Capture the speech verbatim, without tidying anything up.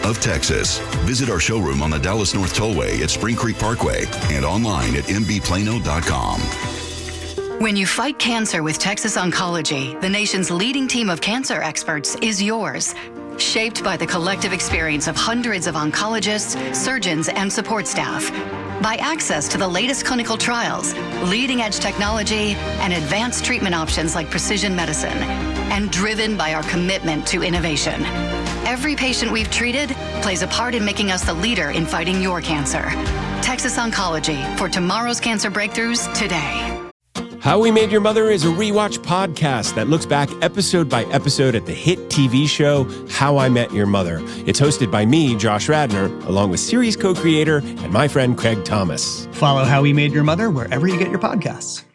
of Texas. Visit our showroom on the Dallas North Tollway at Spring Creek Parkway and online at m b plano dot com. When you fight cancer with Texas Oncology, the nation's leading team of cancer experts is yours. Shaped by the collective experience of hundreds of oncologists, surgeons, and support staff. By access to the latest clinical trials, leading-edge technology, and advanced treatment options like precision medicine. And driven by our commitment to innovation. Every patient we've treated plays a part in making us the leader in fighting your cancer. Texas Oncology, for tomorrow's cancer breakthroughs today. How We Made Your Mother is a rewatch podcast that looks back episode by episode at the hit T V show How I Met Your Mother. It's hosted by me, Josh Radnor, along with series co-creator and my friend Craig Thomas. Follow How We Made Your Mother wherever you get your podcasts.